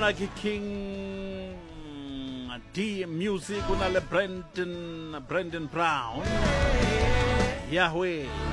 Monarchy King D Music unale Brandon Brown Yahweh